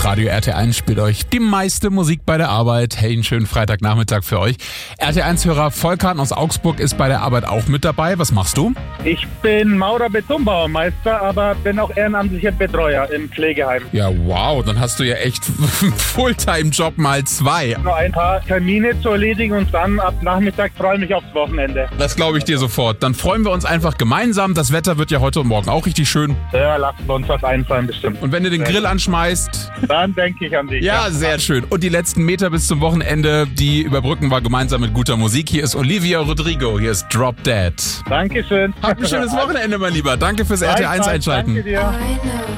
Radio RT1 spielt euch die meiste Musik bei der Arbeit. Hey, einen schönen Freitagnachmittag für euch. RT1-Hörer Volkan aus Augsburg ist bei der Arbeit auch mit dabei. Was machst du? Ich bin Maurer-Betonbauermeister, aber bin auch ehrenamtlicher Betreuer im Pflegeheim. Ja, wow, dann hast du ja echt Fulltime-Job mal 2. Noch ein paar Termine zu erledigen und dann ab Nachmittag freue ich mich aufs Wochenende. Das glaube ich dir sofort. Dann freuen wir uns einfach gemeinsam. Das Wetter wird ja heute und morgen auch richtig schön. Ja, lassen wir uns was einfallen bestimmt. Und wenn du den Grill anschmeißt... Dann denke ich an dich. Ja, sehr schön. Und die letzten Meter bis zum Wochenende, die überbrücken wir gemeinsam mit guter Musik. Hier ist Olivia Rodrigo, hier ist Drop Dead. Dankeschön. Habt ein schönes Wochenende, mein Lieber. Danke fürs RT1 einschalten. Danke dir.